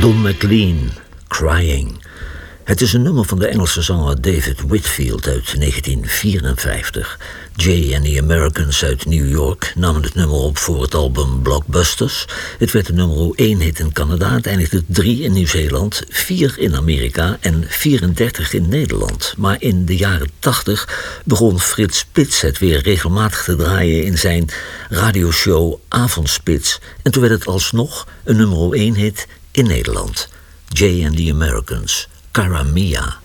Don McLean, Crying. Het is een nummer van de Engelse zanger David Whitfield uit 1954. Jay and the Americans uit New York namen het nummer op voor het album Blockbusters. Het werd de nummer 1 hit in Canada. Het eindigde 3 in Nieuw-Zeeland, 4 in Amerika en 34 in Nederland. Maar in de jaren 80 begon Frits Spits het weer regelmatig te draaien in zijn radioshow Avondspits. En toen werd het alsnog een nummer 1 hit in Nederland. Jay and the Americans, Cara Mia.